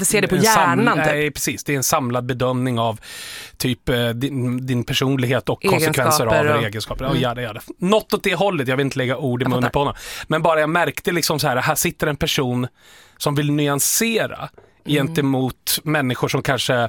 det ser det på hjärnan. Nej, precis. Det är en samlad bedömning av typ din personlighet och konsekvenser av egenskaper. Något åt det hållet, jag vill inte lägga ord i munnen på honom. Men bara jag märkte liksom så här sitter en person som vill nyansera gentemot människor som kanske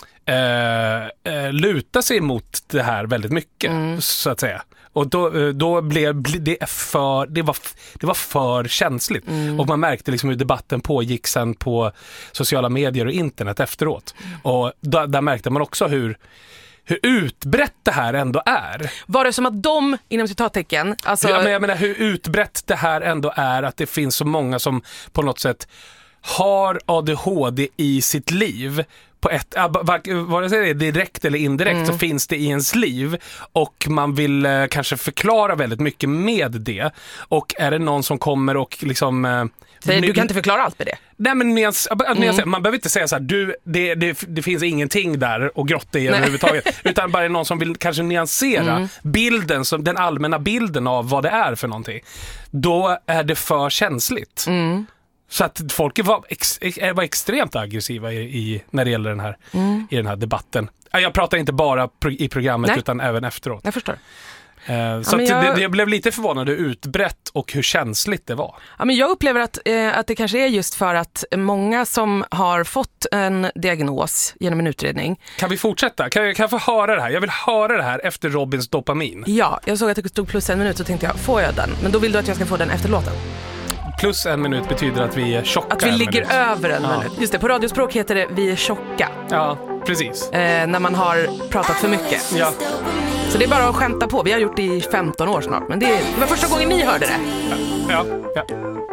lutar sig mot det här väldigt mycket, så att säga. Och då blev det var för känsligt. Och man märkte liksom hur debatten pågick sen på sociala medier och internet efteråt. Och där märkte man också hur utbrett det här ändå är. Var det som att de, inom citattecken... Alltså... Ja, men jag menar hur utbrett det här ändå är, att det finns så många som på något sätt har ADHD i sitt liv på ett, vare sig det är direkt eller indirekt, så finns det i ens liv och man vill kanske förklara väldigt mycket med det. Och är det någon som kommer och liksom... du kan inte förklara allt med det. Nej, men man behöver inte säga så här, det finns ingenting där och grotta i överhuvudtaget, utan bara någon som vill kanske nyansera bilden, som den allmänna bilden av vad det är för någonting. Då är det för känsligt. Så att folk var extremt aggressiva när det gäller i den här debatten. Jag pratar inte bara i programmet utan även efteråt. Jag förstår. Så jag blev lite förvånad hur utbrett och hur känsligt det var. Ja, men jag upplever att det kanske är just för att många som har fått en diagnos genom en utredning. Kan vi fortsätta? Kan jag få höra det här? Jag vill höra det här efter Robins dopamin. Ja, jag såg att det stod plus 1 minut, så tänkte jag, får jag den? Men då vill du att jag ska få den efter låten. Plus 1 minut betyder att vi är tjocka. Att vi ligger över en minut. Just det, på radiospråk heter det vi är tjocka. Ja, precis. När man har pratat för mycket. Ja. Så det är bara att skämta på. Vi har gjort det i 15 år snart. Men det var första gången ni hörde det. Ja.